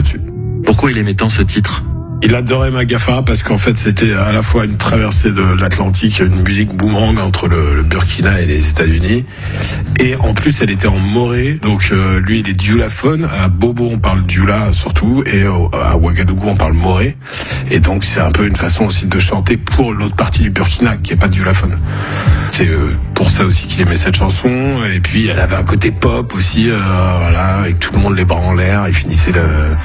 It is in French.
là-dessus. Pourquoi il aimait tant ce titre ? Il adorait Magafa parce qu'en fait c'était à la fois une traversée de l'Atlantique, une musique boomerang entre le Burkina et les États-Unis, et en plus elle était en moré, donc lui il est dioulaphone. À Bobo on parle dioula surtout, et à Ouagadougou on parle moré, et donc c'est un peu une façon aussi de chanter pour l'autre partie du Burkina qui est pas dioulaphone. C'est pour ça aussi qu'il aimait cette chanson, et puis elle avait un côté pop aussi, voilà, avec tout le monde les bras en l'air, il finissait